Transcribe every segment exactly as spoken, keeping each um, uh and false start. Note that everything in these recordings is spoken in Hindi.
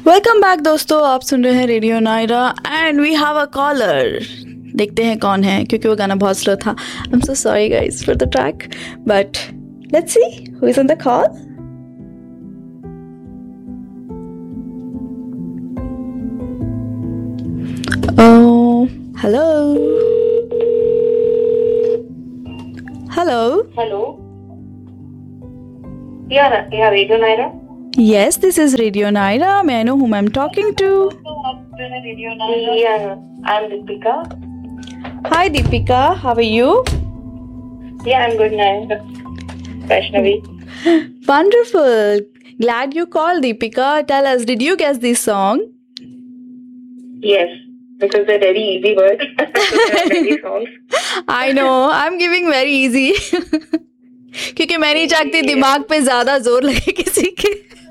वेलकम बैक दोस्तों, आप सुन रहे हैं radio Naira and we have a collar. देखते हैं कौन है, क्योंकि वो गाना बहुत स्लो था। I am so sorry guys for the track, but let's see who is on the call. Oh, hello. Hello. Hello. Yeah, yeah, Radio Naira. Yes, this is Radio Naira. May I know whom I'm talking to? Yeah, I'm Deepika. Hi Deepika, how are you? Yeah, I'm good, Naira. Vaishnavi. Wonderful. Glad you called, Deepika. Tell us, did you guess this song? Yes, because they're very easy words. So there are many songs. I know, I'm giving very easy. क्योंकि मैं नहीं चाहती दिमाग पे ज्यादा जोर लगे किसी के।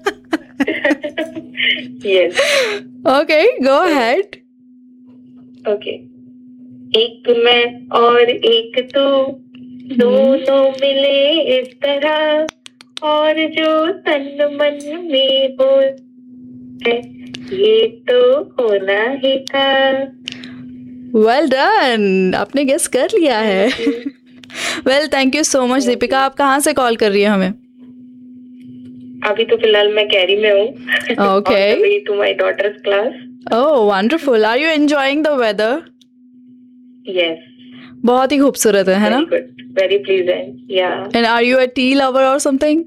Yes. Okay, go ahead. Okay. एक मैं और एक तू, दोनों मिले इस तरह, और जो तन मन में बोल है, ये तो होना ही था। Well done, आपने गेस कर लिया है। Well, thank you so much Deepika. आप कहाँ से कॉल कर रही है हमें? अभी तो फिलहाल मैं कैरी में हूँ। Okay. On the way to my daughter's class. Oh, wonderful. Are you enjoying the weather? Yes. बहुत ही खूबसूरत है, है ना? Very good. Very pleasant. Yeah. And are you a tea lover or something?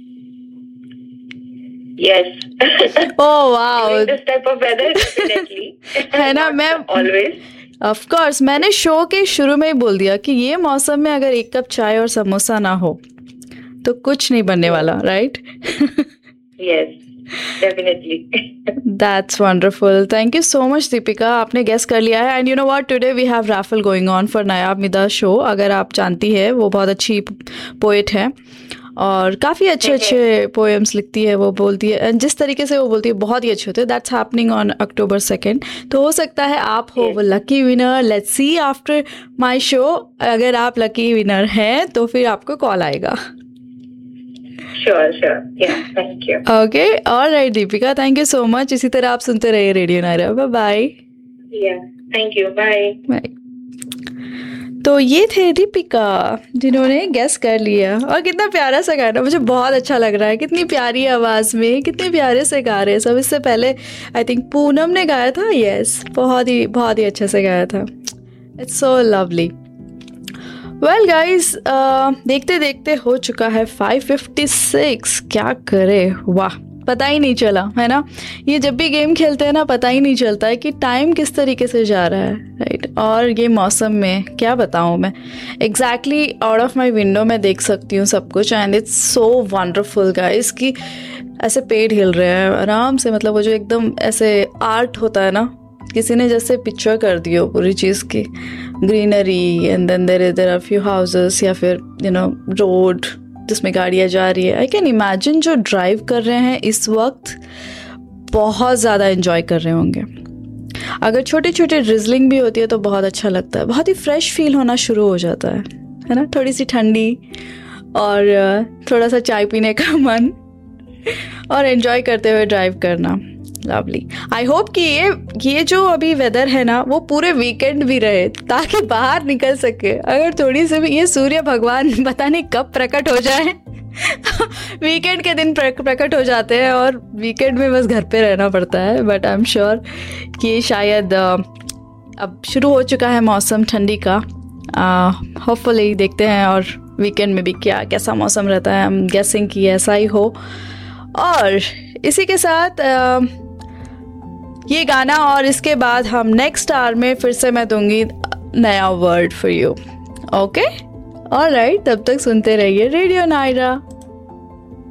Yes. Oh wow. During this type of weather, definitely. है ना, मैं Always. ऑफ कोर्स मैंने शो के शुरू में ही बोल दिया कि ये मौसम में अगर एक कप चाय और समोसा ना हो तो कुछ नहीं बनने वाला, right? Yes, definitely. That's wonderful. Thank you so much Deepika, आपने गेस कर लिया है। And you know what, today we have raffle going on for Nayab मिदा show. अगर आप जानती है, वो बहुत अच्छी पोएट है और काफ़ी अच्छे अच्छे पोएम्स लिखती है, वो बोलती है, जिस तरीके से वो बोलती है बहुत ही अच्छे होते हैं। That's happening on October second. तो हो सकता है आप हो वो lucky winner. Let's see after my show, अगर आप लकी विनर हैं तो फिर आपको कॉल आएगा। Sure, sure. Yeah, thank you. Okay, alright Deepika, thank you so much. इसी तरह आप सुनते रहिए radio Naira. Bye bye. Yeah, thank you. Bye. Bye. तो ये थे दीपिका जिन्होंने गेस कर लिया। और कितना प्यारा सा गाना, मुझे बहुत अच्छा लग रहा है। कितनी प्यारी आवाज़ में, कितने प्यारे से गा रहे हैं सब। इससे पहले आई थिंक पूनम ने गाया था। यस, बहुत ही बहुत ही अच्छे से गाया था। It's so lovely. Well guys, देखते देखते हो चुका है फाइव फिफ्टी सिक्स। क्या करे, वाह, पता ही नहीं चला, है ना? ये जब भी गेम खेलते हैं ना, पता ही नहीं चलता है कि टाइम किस तरीके से जा रहा है, राइट? और ये मौसम में क्या बताऊँ मैं, exactly out of my window मैं देख सकती हूँ सब कुछ। And it's so wonderful guys कि ऐसे पेड़ हिल रहे हैं आराम से। मतलब वो जो एकदम ऐसे आर्ट होता है ना, किसी ने जैसे पिक्चर कर दी हो पूरी चीज़ की, greenery and then there there are few houses, या फिर यू नो रोड जिसमें गाड़ियाँ जा रही है। आई कैन इमेजिन जो ड्राइव कर रहे हैं इस वक्त बहुत ज़्यादा एंजॉय कर रहे होंगे। अगर छोटे छोटे ड्रिजलिंग भी होती है तो बहुत अच्छा लगता है, बहुत ही फ्रेश फील होना शुरू हो जाता है है ना? थोड़ी सी ठंडी और थोड़ा सा चाय पीने का मन, और एंजॉय करते हुए ड्राइव करना। लवली। आई होप कि ये ये जो अभी वेदर है ना, वो पूरे वीकेंड भी रहे ताकि बाहर निकल सके। अगर थोड़ी सी भी, ये सूर्य भगवान पता नहीं कब प्रकट हो जाए। वीकेंड के दिन प्रकट हो जाते हैं और वीकेंड में बस घर पे रहना पड़ता है। बट आई एम श्योर कि शायद अब शुरू हो चुका है मौसम ठंडी का। होपफुली देखते हैं और वीकेंड में भी क्या कैसा मौसम रहता है। आई एम गेसिंग कि ऐसा ही हो। और इसी के साथ uh, ये गाना, और इसके बाद हम नेक्स्ट आवर में फिर से मैं दूंगी नया word for you. Okay, alright, तब तक सुनते रहिए रेडियो नायरा।